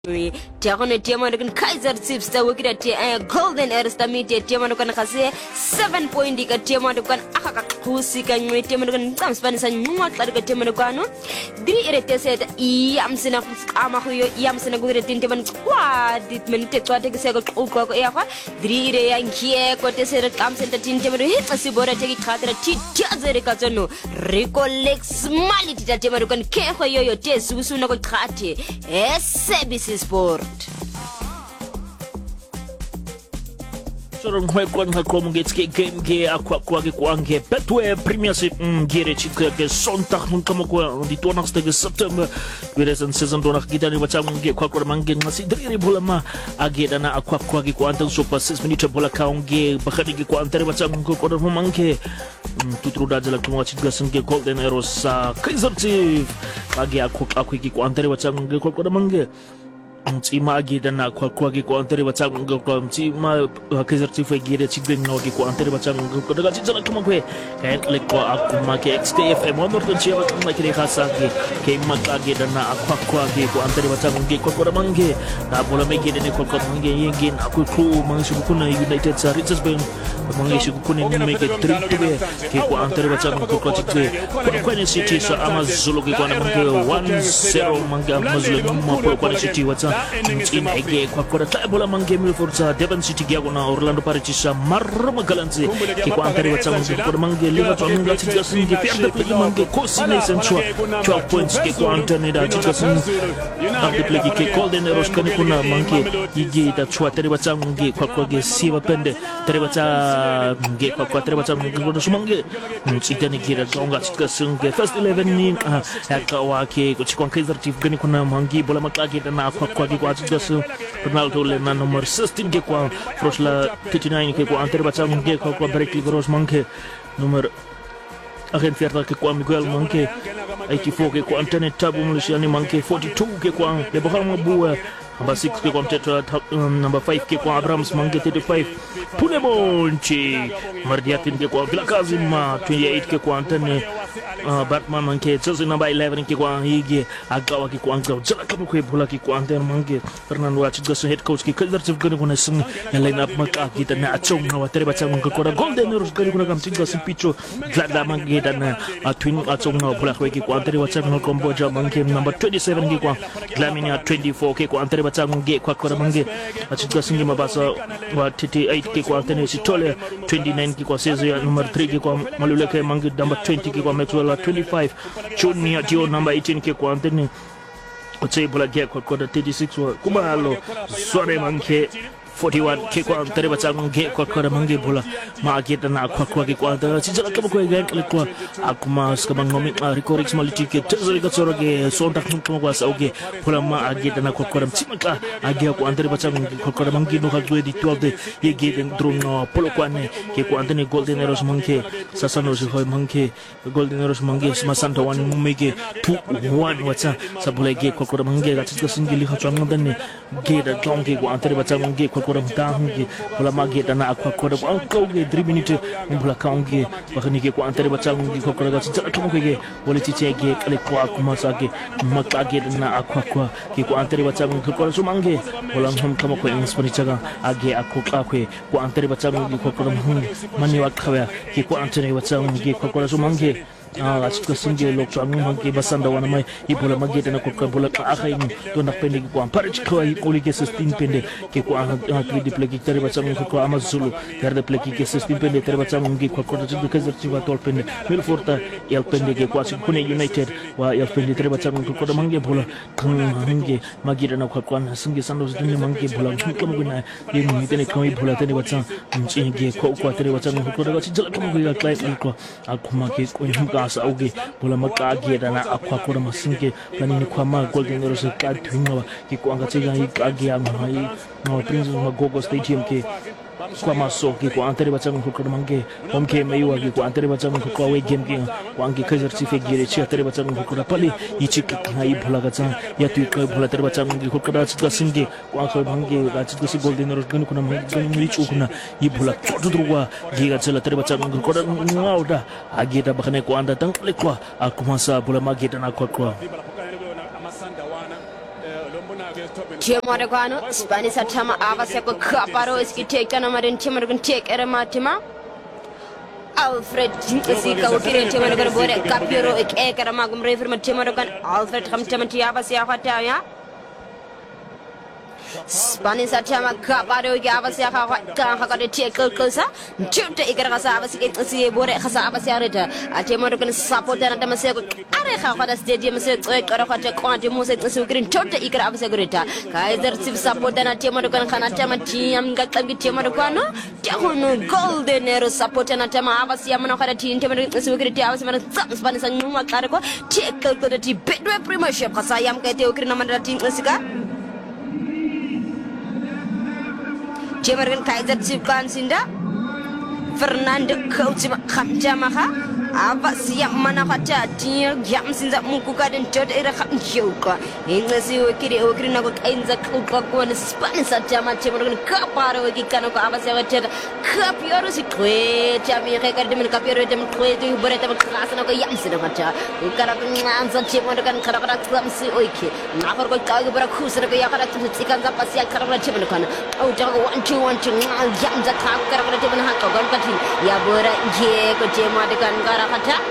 Tiagone Tiamano can Kaiser Chiefs the wicked at Golden Air Stamite Tiamano can Hase 7 point Tiamano can Akakusi can wait Tiamano can Spanish and not like a Tiamano. Dri Irete said Yamsina Amahu Yamsina good at Tintaman Quad did Mentate take a second Oko Eva. Dri and Kia Cotes comes at the Tintaman hit a Sibora take it Katra Tiazericazano. Recollects Mali Tiamano can care for your taste Susuno Kati. SBC Sport. Sorong hoy kwan ha krom gets ke game ge akwa ge kwange Betway Premiership gere chika ge Sonntag nun kamo kwa di 20 September 2016 donach gidani wacham ge kwa mangen ngasi diri bulama age dana akwa ge kwanta super 6 minute bola kaunge bakhadi ge kwanta wacham ko ko manke tutru dajala kuma chika sange Golden Arrows Kaizer Chiefs age akwa ge kwanta wacham ge ko mange Mtima agidana kwa antere batang kwa mtima Kaizer Chiefs agida chigeng no kwa antere batang kwa daga chizana kama kwe kaya kwa akuma ke XKFM wamorton chiya kama kire khasa ke maka agidana kwa antere batang kwa mange na bola mege ne kwa mange yengin aku crew mangishukuna United sa Richards Bank mangishukuna ni mege trip ke kwa antere batang kwa chigwe kwa ni city sa Amazulu kwa mange 1-0 manga Amazulu mo kwa city wata in ege kwa kora bola mange Milford Devon City gagona Orlando Pirates marma galanze ke kwa antare wachang kwa mange liga to anga tiga singe perde play mange kosi ne senchwa 12 points ke kwa antane da tiga singe ande play ke Golden Arrows kani kuna mange ige da chwa tare wachang nge kwa ge siwa pende tare wachang nge kwa tare wachang nge kwa sumange chitani gira gonga tiga singe first 11 ni akawa ke kwa Kaizer Chiefs kani kuna mange bola makage da na kwa kwa chikasu Ronaldo lena number 16 ke kwa Frosla 39 ke kwa antere bacha ke kwa Berkeley Gross manke number agen fierta ke kwa Miguel manke 84 ke kwa Antene Tabu Mlisiani manke 42 ke kwa Lebahar Mabua number 6 ke kwa Mtetra number 5 ke kwa Abrams manke 35 Punemonchi Mardiatin ke kwa Vilakazima 28 ke kwa Antene Batman manke Chelsea number 11 ke kwa hige agawa ke kwa angao jala kama kwe bola ke kwa Antene manke Fernando Achigaso head coach ke Kaizer Chiefs gani kuna sing line up maka kita na achong na watere bacha manke kwa Golden Arrows gani kuna kamtinga simpicho glada manke dana twin achong na bola ke kwa Antene bacha manke Komboja manke number 27 ke kwa Glamini 24 ke kwa Antene bacha manke kwa manke Achigaso ngi mabasa wa 38 ke kwa Antene Sitole 29 ke kwa Sezia number 3 ke kwa Malule ke manke number 20 ke kwa Maxwell 25 Junior Dio number 18 ke kwa Antene Otebola ke kwa 36 wa Kumalo Sore manke 41 ke kwa antere bacha nge kwa mange bola maageta na kwa ke kwa antere chijala kama kwa ga kwa akuma skama ngomi records maliti ke tezali ka soroge sonta kama kwa sauge bola maageta na kwa mchimaka agia kwa antere bacha nge kwa mange no hadwe di 12 ye ge drum no polo kwa ne ke kwa antene Golden Arrows manke sasano si hoy manke Golden Arrows manke masanta wan mumege 2-1 wacha sabule ge kwa mange ga chika singili ha ngandane ge da jonge kwa antere bacha nge kwa mtahangi bola mage dana akwa kauge 3 minute bola kaunge bakani kwa antare bacha ngi kwa ga kama ke bola chichege kale kwa kuma sage makage dana akwa kwa antare bacha ngi kwa sumange bola kama kwa inspire chaga age akwa kwa antare bacha ngi kwa mani wakhawa kwa antare bacha ngi kwa sumange achika singe lokto mangi basanda wana mai ibola mageta na kwa bola akhain to na pende kwa parich kwa ikoli ke 16 pende ke kwa di pleki tare bacha kwa Amazulu tare pleki ke 16 pende tare bacha ngi kwa Kaizer Chiefs tol pende Milford el pende ke kwa Kune United wa el pende tare bacha kwa mangi bola ngi mageta na kwa singe sando zini mangi bola kama kuna yemi mitene kwa bola tare bacha ngi kwa tare bacha kwa daga chijala kama kwa client kwa akuma ke kwa sauge bola makage dana akwa kwa masinge planini kwa ma Golden Arrows ka twinwa ke kwa ngatiga age ya mai no Prince Magogo Stadium ke kwa maso ke kwa antare bacha kwa mange omke meiwa ke kwa antare bacha kwa we game ke kwa ngi Kaizer Chiefs gere chi antare bacha kwa pali ichi kai bola gacha ya tu kai bola tare bacha kwa kada chika singe kwa kwa mange ga chika si Golden Arrows gani kuna mai chu kuna i bola tudruwa ge ga chala tare bacha kwa ngauda age da bakane kwa anda tang kwa akumasa bola mage dana kwa Tiamore Guano, Spanish Atama Avasako Caparo is taken a marin timor can take Erematima. Alfred Sika Ukiri Timor Bore, Capiro, Ekaramagum River Timorogan, Alfred Hamtamatiavasia Hataya. Spanish Atama Caparo Gavasia Haka take closer. Chuta Ikarasavasi Bore Hasavasiarita, a Timorogan support and Damasego Areha Stadium Karaka Quantimus Sukrin Chota Ikarabasagurita, Kaiser Civ support and a Timorogan Hanatama Gatabi Timorocano, Tahunu Golden Arrow support and a Tamavasiamano Haratin Timorocurity Spanish and Numa Cargo, take the Bedway Premiership, Hasayam Kate Siga. Jemagan Kaiser Chipan Sinda Fernando Coach Hamjamaha Avasia Manahata Dear Yams in the Mukuka and Jod Yoka English Kiri Okrinago Enza Kuka and Spanish at Jama Jemagan Kaparo Kikano Avasia Capioros Jami Academy Capio Quating Boretam Class and Yams in the Mata Ukarakan and Jemagan Karakara Clumsy Oiki Nako Kagabra Kusa Yakara Tikan Pasia Karakara Chimakan Oh Jago 1 2 Yams at Karakara Timanako Gonpati Yabura Yeko Jema de Gangara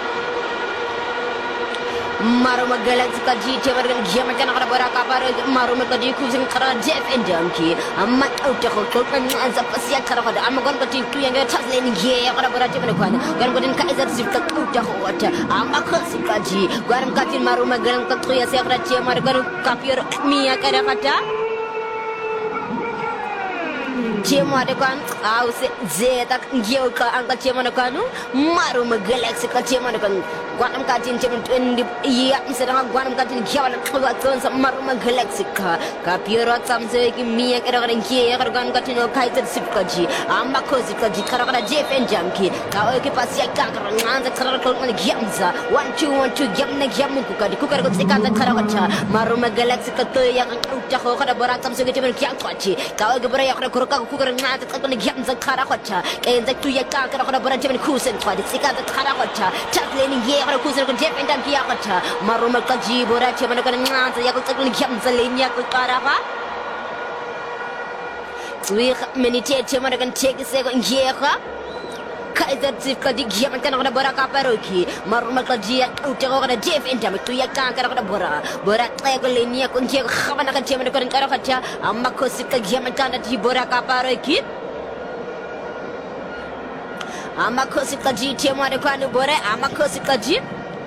Maruma Galactica G. Timagan Yamakan Baraka Maruma Kajikusin Kara Jeff and Junkie a mat out of and Zapasia Karaka. I'm going to take 2 young Taslin Ye Baratimakan. Gangodin Kaiser Zipka Water. I'm a Kosika G. Guaram Katin Maruma Galanka Tuya Sakra Tiamaragan Capio Mia Karakata. Tiamadakan, House Zeta, Yoka, Uncle Tiamanakanu, Maruma Galaxica Tiamanakan, Guanam Katin Timan, Yams and Guanam Katin Kiawan, Maruma Galaxica, Capura, Samsek, Mia Karagan, Karagan Katino, Kaiser Sipkaji, Amakosika, Karaka, Jeff and Junkie, Kaoki Pasia Kakaran, the Karakon Yamza, 1 2 1 2 Yamna Yamuka, the Cooker of Sika, the Karakata, Maruma Galaxica, Toya, Tahoka, Boratam Sukitim Kiakwachi, Kaogabra, Cooker and Yams and Karakota, and the Tuyaka, Boratim and Kusen, the Sika, the Karakota, Chatlin, Yara, Kusen, Jeff and Kiakata, Maruma Kaji, Boratim and Yakut, Yams, Linya, Karava. We meditate, American take a second year. Kaiser Zivka di Yamakan on the Boraka Paroki, Marumakaji, Utara Jeff and Jamatuya Bora, Bora Tagolinia, Kunja, Havanaka Jamakan Karakata, Amakosika Yamakan, Boraka Paroki. Amakosika G, Tiamakanu Bora, Amakosika G.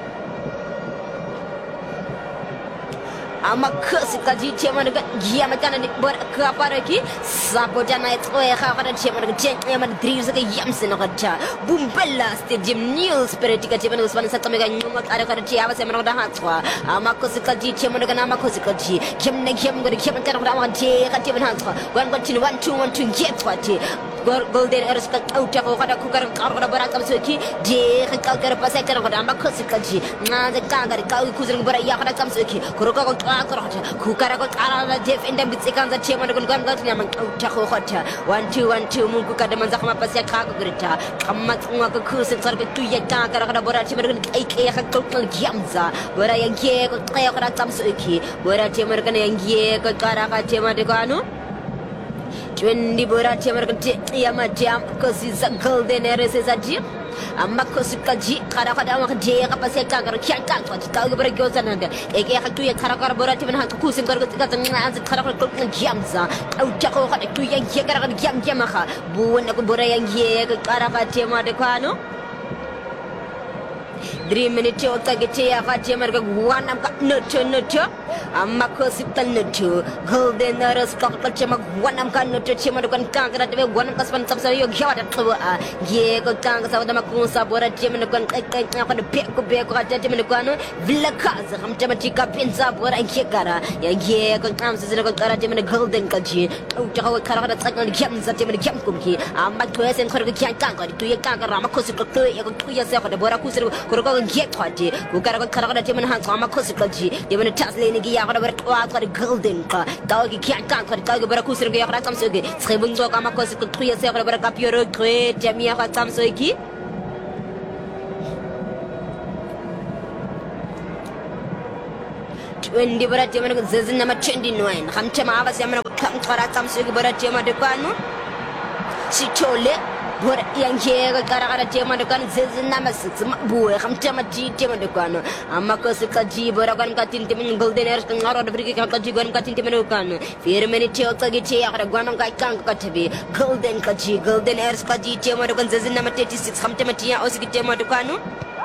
Amakosika G, Yamakan and Boraka Paraki, Sabotana, Havana Chairman, Gentleman, Dreams of the Yamson of Hacha, Bumbella, Stadium News, Peritica, Timanos, Van Satamega, Arakatia, Semana Hanswa, Amakosika G, Chairman, Amakosika G, Kim Nakim, with the Kimakan of Ramante, Katiman Hanswa, 1 2 1 2 get what Golden Respect out of Hada Cooker, Karabara Suki, J. Kalkar Pasaka of Amakosika G, Nan the Kanga, Kalkuzan Barayaka Kamsuki, Kuroko, Kukara, Jeff and the Sikan, the Chairman of Gungan, Taho Hota, 1 2 1 2 Mukuka, the Manzama Pasaka Grita, Kamatmaka Kusin, Sarka, 2 Yaka, Karabara, AK, Kokal Yamza, where I am here, Kayaka Kamsuki, where I am American, Ye, Karaka, Timadegano. 20 Borati American Yamajam, because he's a golden eres is a gym. Amakosika G, Karakadama, Paseka, Kiaka, Kalgabra goes another. Eka to a Karakabora, even Hakus and Gorgatan, the Karakak Yamza, Outako, to Yakara Yam Yamaha, Buanakabora and Ye, Karakatema de Quano. 3 minutes or Tagatia, Fatima, one nurture, Amakosika nurture, Golden Eras, Kakachema, one nurture, Chimakan Kanka, one of the Span Subsario, Yada, Diego Tangas of the Makunsa, Bora, Chimakan, the Peko Beko, Jaminicano, Villa Casa, Hamtematica, Pinza, Bora, and Kikara, Diego Tams is a Golden Kaji, Utawa Karaka, Yams, Jamkumki, Amakas and Koraka, to Yakaka, Ramakosika, to yourself, the Borakus. Get what who got a Karaka Timan Hans, Amakosika, even a Taslin, Yara, Golden Car, Doggy can't conquer Kalgabarakus, Yakamsugi, Sribundo, Amakosika, to yourself, a Capuro, great Jamia Tamsuki. 20 bora tiama no zezin number 29 khamtema aba siyama no khamchara tsamsuki bora tiama de kwano sithole bora yangeka karakara tiama de kwano zezin number 6 mabuwe khamtema tiama de kwano amakosi kaji bora kwano katin timin golden airs ngaro de briki kaji kwano katin timin de kwano firmeni tiok tagi tia kara kwano kai kang katabi golden airs kaji tiama de kwano zezin number 36 khamtema tia osiki tiama de kwano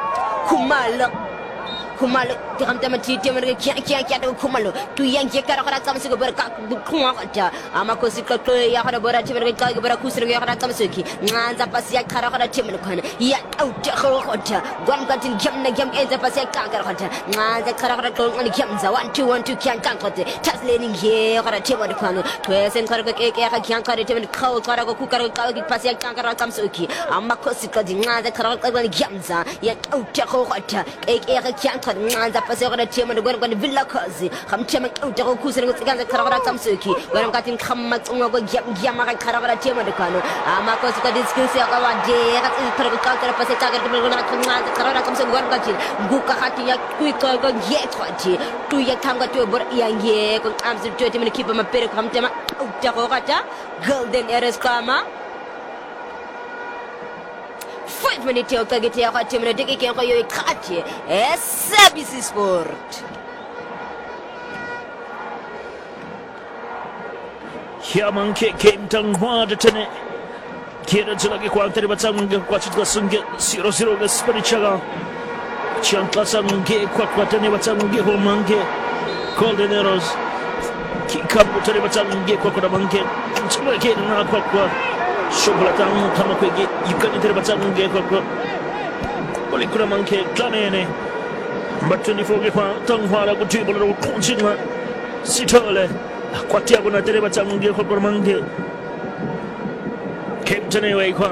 Kumalo tikamtama tiama de kia de kumalo tu yanke karakara tsamsuki bora ka khwa kata amakosi kaklo ya kara bora tiama de ka bora kusiri ya kara tsamsuki nganza pasi ya karakara tiama de kwano ya auta khota gwan katin gemna gem enza pasi ya karakara nganza karakara ko ngani gemza 1 2 kyan kan kote tasleni ye kara tiama de kwano twesen karakara ke ya kyan kara tiama de khaw kara ko kukara ka pasi ya karakara tsamsuki amakosi kaji nganza karakara ngani gemza ya auta khota ke ya kyan nganza pasi ya kara tiama de gwan villa kazi khamtema auta ko kusiri ko tsanza karakara tsamsuki gwan katin khamma tsunga ko gem ma karakara tiama de kwano amakosi kaji skills ya ka wade ka karakara pasi ya karakara nganza karakara tsamsuki gwan katin nguka hati ya kuika ko ye kwati tu ya kanga tu bor ya ye ko amzu tu tiama kipa mapere khamtema auta ko kata golden airs kama 5 minutes ya kagete ya kwati mna dakika ya yo ikati SABC Sport Yaman ke mtangwa tene kira tulagi kwa antari batsange kwa chitwa sunge 0-0 ga spanichaga chankla sange kwa tene batsange ho mange golden arrows kikabu tene batsange kwa mange chitwa ke na kwa Shokolatan kama kwege yukani tere batsange kwa olikura mange klanene batuni foge kwa tangwala kutibula kunchina sitole kwa tiago na tere batsange kwa mange kemtene we kwa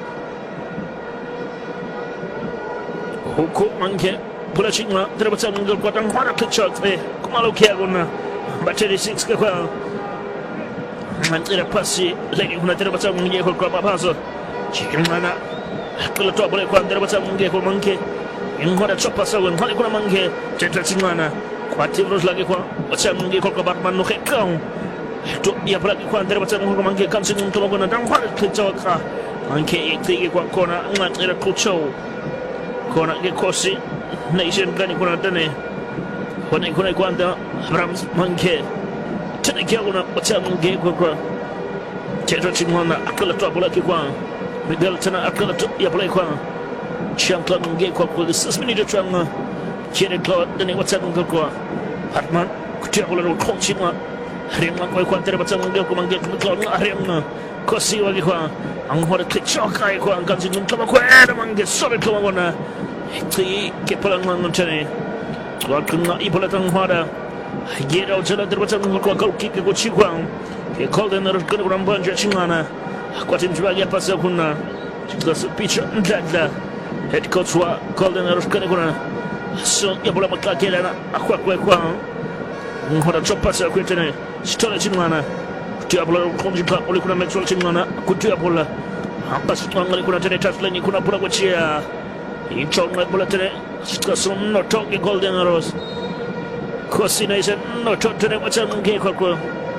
huko mange pula chingwa tere batsange kwa tangwala kichotwe kumalo kiago na bateri 6 kwa Mantira pasi lagi kuna tere batang nge ko kwa paso chimana kula to bole kwa tere batang nge ko manke ingora chopa sawen hali kuna manke teta chimana kwa tivros lagi kwa batang nge ko kwa batman no khekau to ya plagi kwa tere batang ko manke kamsin to ngona dang hali kichoka manke iktige kwa kona ngatira kucho kona ge kosi nation gani kuna tane kuna kwanda Rams manke tena kia kuna batsange kwa teta chimwana akala to bola kwa Miguel tena akala to ya bola kwa chankla nge kwa 6 minutes changa kire kwa tena batsange kwa Hartman kutia bola ro konchima rimma kwa tere batsange kwa mange kwa rimma kosi wagi kwa anghora kichoka kwa kanzi kama kwa era mange sobe kwa wana ti ke pala ngantene kwa kuna ibola tanghora Gera ujala derbatang kwa goalkeeper ko chikwa ke golden arrows kana kuna mbanja chingana kwa timu ya pasa kuna chikasa picha ndada head coach wa golden arrows kana kuna so ya bola makakela na kwa ngora chopasa kwa tena stola chingana kutia bola konji kwa ole kuna metro chingana kutia bola hapa sitwanga kuna tena tasleni kuna bola kwa chia ichonga bola tena chikasa no toke golden arrows Kosi nation no totene batsange kwa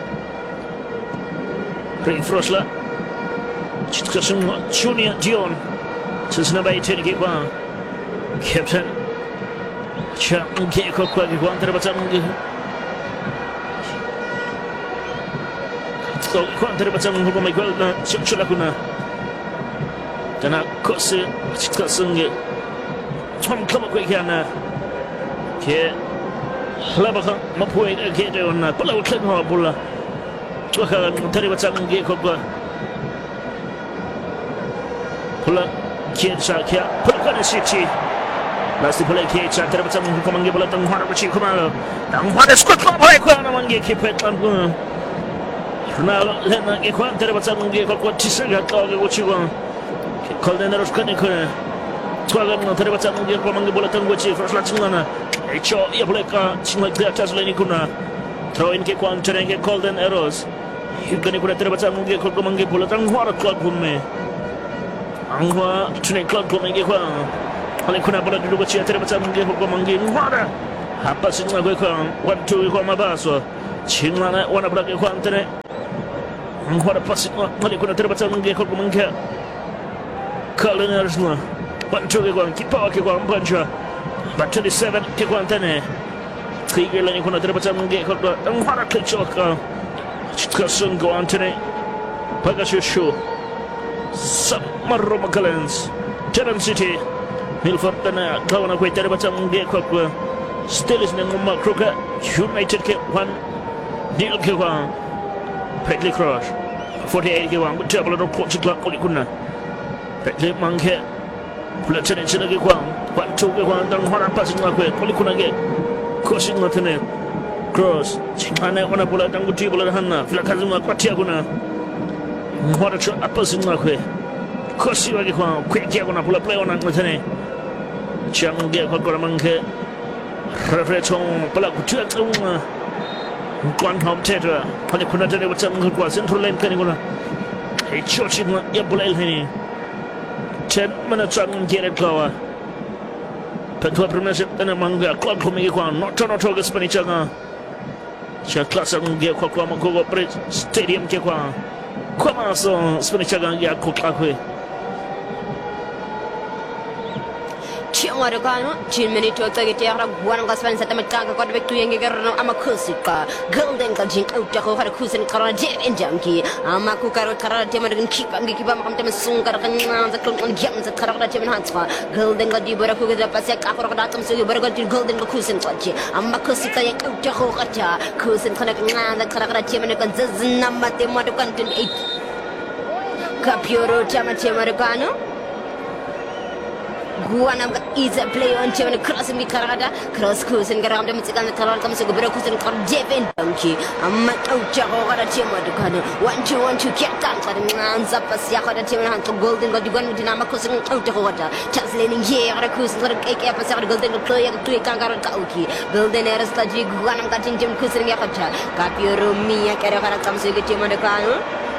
Ray Frosla Chitkasun Junior Dion Sisna by Tenike kwa Captain Change kwa tere batsange kwa tere batsange kwa Michael na chula kuna Tana kosi chitkasunge Tom kama kwa kana ke Labaka mapoe kete ona pula utlenga pula tuka tare batsange ko pula kiensa kia pula kana city nasi pula kiensa tare batsange ko mange pula tang hara bachi kuma tang hara skot ko boy ko na mange ki petlan ko na lena ke ko tare batsange ko tisaga ko chi ko golden arrows kana ko tuka tare batsange ko mange pula tang bachi first latsingana Echo ya boleka chingwa dia tasleni kuna throw in ke kwa terenge golden arrows higani kuna tere batsa munge ko mange bola tang hwara club gumme angwa tune club gumme ke kwa ale kuna bola dudu bachi tere batsa munge ko mange hwara hapa singa kwa watu kwa mabaso chingana wana blake kwa antene ngora pasi ngale kuna terabata nge kwa manga Kalinarsna watu kwa kipa wake kwa mbanja but 27 kwa antene Tigela ni kuna terabata nge kwa ngora kichoka chikasun kwa antene Pagashushu Samarro Magalens Chatham City Milford na kawana kwa terabata nge kwa still is Nanguma Kruger United ke 1 deal ke kwa Petley Cross 48 ke 1 double of Portugal kulikuna Petley Manke Platene china ke kwa 1-2 ke kwa ndang hora passing kwa kulikuna ke crossing matene Cross chingana ona bola dangu ti bola hanna filakazuma kwa tia kuna hora cho passing kwa kosi wake kwa kwekea kuna bola play ona matene change kwa Manke Reflection pala kutia tuma Kwan hom tetra pale kuna tena wachanga kwa central line kani kuna chochi ya bola hini 10 minutes on get kwa Petwa premiership tena manga club komege kwa notono toga spanichanga cha klasa nge kwa magogo bridge stadium ke kwa maso spanichanga ya kokakwe Chiangwaragano, 10 minutes to take it out of one of the at the Matanga got back to Yangarano, Amakusika, Golden Kajin, Utako, Kusin, Karajev, and Junkie, Amakukaro, Karatim, and keep and keep up on them soon, the Gems, the Karatim Hanspa, Golden Gadibura, who is a Pasek, Afrodatum, so you better go to Golden Kusin Tachi, Amakusika, Utako, Kusin, Kanakan, the Karatim, and Zazanamate, Matakantan 8 Capuro, Chamatimariano. Guanam is a play on Chaman crossing the Karada, cross cruising around the Mexican Karan comes to Brokus and Jeven Donkey, a Matocha or a Chimadukano. 1-2-1-2 can't count for the Nans up a Siaka, the Chiman to Golden Godigan with Namakus and out of water. Translating here, a cruise for a cake episode, Golden Play of Tui Kangaran Kauki, Golden Aristotle, Guanam cutting Jim Kusin Yakata, Capuro Mia Caravana comes to the Chimadukano.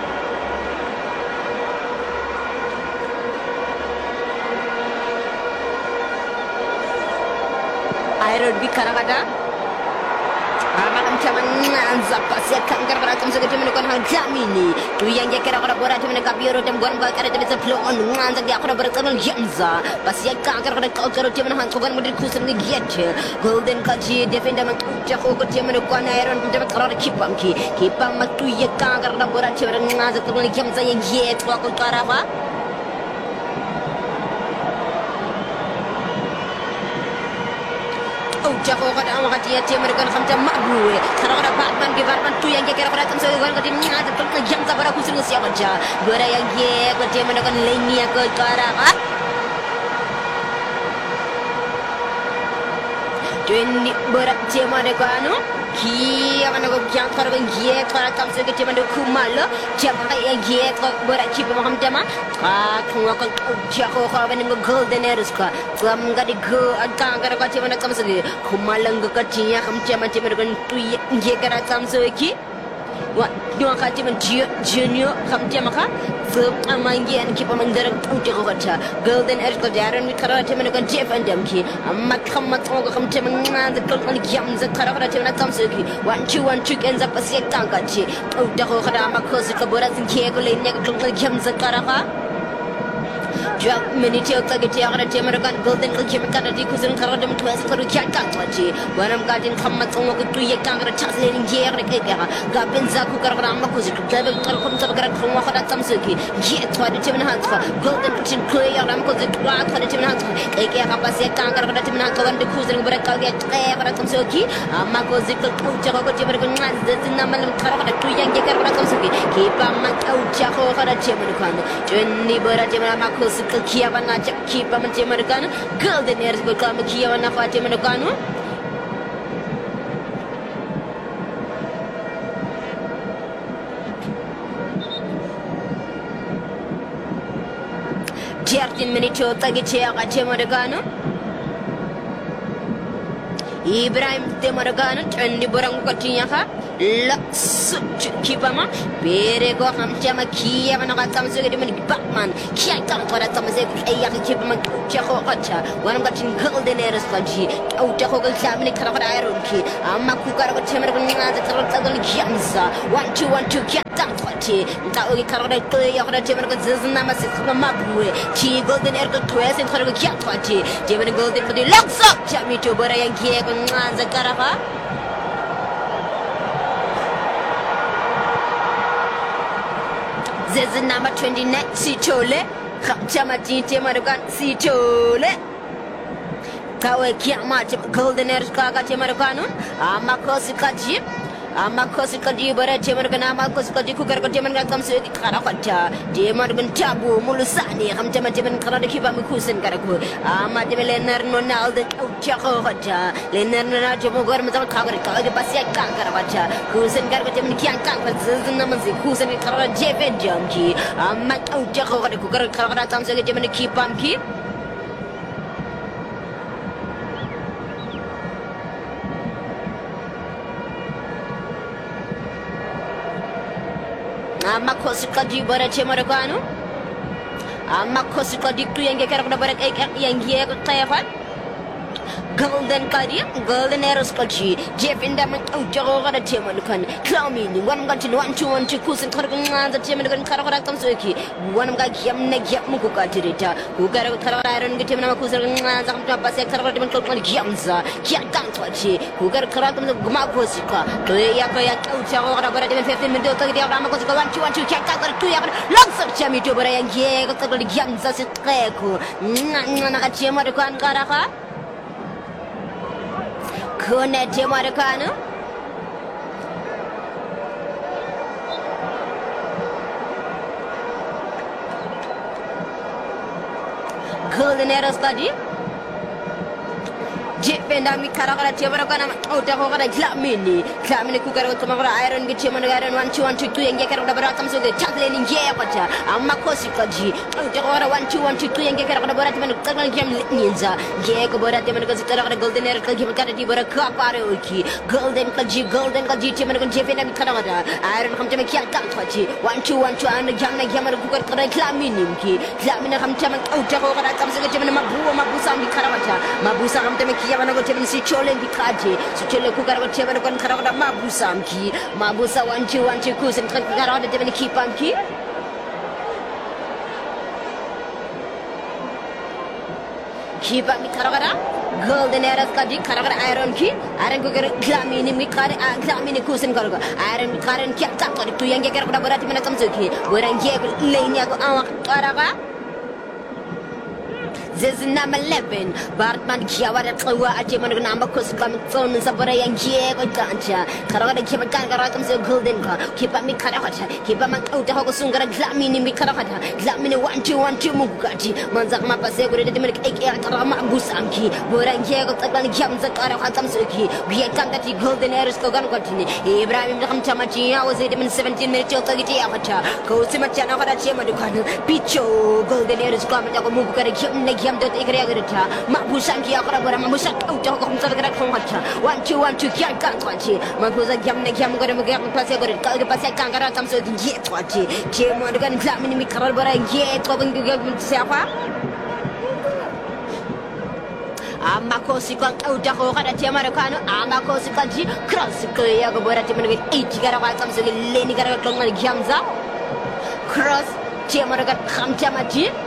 Iron be Karavada. Amadam Chaman Zapas, Kangaraka comes to the Dominican Jamini. To young Yakarabora to Capiro, and one back at the flow on one the Yakarabara Yamza. Basia Kankara culture of German Hankovan with the Kusan Get. Golden Kaji, defender Jahoko Timanukan Iron, Democratic Kipanki. Kipa Matuya Kangarabora Children, the Yamza and Yet, Wako Karava. Jehovah Amati American Hunter Mabu, Karada Batman, give up to young Yakaratan, so you're going to the Yamza Barakusu Yamaja, where I get the American Lania Karava. 20 Borat Jamanacano, Kiamanago Yankaran Yet, Karakam Secretary Kumala, Jabba Yet, Borat Chipamdama, Jehovah and Golden Eruska, Glamgadi Go, and Kangaraka comes to the Kumalanga Katia, Jamaican Yekara Samsuki. What do I cut him junior come Jamaka? Film Amangi and keep among the Utivata, Golden Erko Darren, we Karatim and Jeff and Demki, a Makamatong come Timana, the Golden Yams, the Karatim and Kamsuki, 1-2-1 ends up a sick tankachi, Utahama Kosika Boras and Kiegoli, Negative Yams and Karava. Many children get American Golden Kimaka, Kusan Karadam to us for Kankachi. When I'm getting Kamatongo to Yakanga, translating here, Gabin Zaku Karamakus, Devil Kalkum from Wakata Samsuki, Yet for the Tim Hansa, Golden Kitchen Clay, Ramko, the Twat for the Tim Hansa, Ekapasi Kanka, the Tim Hansa, and the Kusan Breka, Samsuki, Amako Zikal, American Lands, the Naman Karaka, two young Yakamasuki, keep a Mako for the Chimanakan, Jenny Boratimako. Kiavana, keep a American, Golden Airs become Kiavana Fatimanacano. Jartin Minicho Tagichia Chimaragano Ibrahim Demaragano, and the Borangatinaka. Lux Kipama, Berego, Hamchama, Kia, and I come to Batman, Kia, what I come to say, Kipama, Chahocha, one of the golden areas, oh, Jehovah, Family, Iron Key, Amakuka, Timber, Kiamsa, 1 2 1 2 Kiatan, Taui Karada, Timber, Mabue, Chi, Golden Air, Quest, and Karaga Kiatwati, Jimmy Golden for the Lux up, Jammy to Bora and Kiev and Zakaraha. This is number 29, Sitole, Chamati, Timarugan, Sitole. Kawe Kiamat, Golden Air Kaga Timarukanun, Amakosikaji, Amakosikaji, but a Timaragana, Kosikaji, Kukarakan comes to Karakata, Timargan Tabu, Mulusani, Hamtamatim, Karakima Mukusan Karaku, Amadimelenar Nonal, the Chahota, Lenar Jamogorma Kagaka, the Basia Kankaravata, Kusan Karakatim Kiankan, Zanazi, Kusan Kara Jeff and Junkie, Amak Jaho, the Kukarakara, Tamsa, keep Pamki. Amakosikaji Bora Chemarakano Amakosikaji Yang Karabarak Yang Tayafat Golden Kadi, Golden Aeroskochi, Jeff in them, Joga Chemakan, Clowning, one got to 1 2 1 2 Kus and Karakan, the Chemakan Karakan Suki, one got Yamnek Yamuka Tirita, who got a Kararan, get him Kusan, Pasek Karakan Yamza, Kiatantachi, who got a Karakan of Gumakosika, Yaka, Ucha, 15 minutes, Ramakosika, 1 2 1 2 Kiakan, 2 lots of Chamito, but I am Yamza, Treko, Nanachemakan Karaha. Kone Timaracano Golden Air Study Jeep and Ami Karakara Timaracana, Otahoka, Clamini, Clamini Kukara, Kamara, Iron, Gichaman, 1 2 1 2 2 and Yakarabatam, so the Chatlin in Yapata, Amakosikaji, Otahora 1 2 1 2 2 and Yakarabatam, Ninza, Yakobora, Golden Air, Kakati, but a Kaparoki, Golden Kaji, Golden Kaji, Timan, Jeff and Kanada, Iron Hamtamakia Kantachi, 1 2 1 2 and Jamna Yamar Kukara, Claminimki, Clamina Hamtaman, Otahora comes to the Mabusa, Karamata, Mabusa Hamtamakia. Si Cholen Bikaji, so Chile Kukara, Chevan, Karada, Mabusamki, Mabusa 1 2 1 2 Kus and Karada, Devon Kipanki. Keep up Karada, Golden Air Kaji, Karada Iron Key, Iron Kukar, Clamini, Mikari, Clamini Kus and Karga, Iron Karen Kiatan, 2 young Karada, Kamsuki, where I gave Lania Karava. This is number 11. Bartman Kiawara Kawa Ajiman Namakos Kamson Sabara and Kieva Gancha. Karaka Kivakan so golden car. Keep up me Karakata. Keep up my Otahosunga Glamini Mikarata. Glamini 1 2 1 2 Mugati. Manzakma Pasego to make Karama Busanki. Buran Kiego Takan Kiamza Karahatam Suki. We had come that golden airs Kogan Contini. Ibrahim Tamachi, I was 17 minutes of the Avatar. Kosimachana Chemadukan. Picho, golden airs coming up Mukari. Yam dot Igreta, Mabusanki, Mabusak, Autocom, 1 2 1 2 Kiakanti, Mabuza Yamnek Yam got a Pasego, Pasakanga, some sort of yet 20, Jim Morgan, Clamini Mikarabara, yet talking to Government Sapa. Amakosikan, Otahoka, Tiamaracano, Amakosikaji, Cross, Koyagobora, 8 Garabatams, Lenny Garaton, Yamza, Cross, Tiamaraga, Kamtamaji.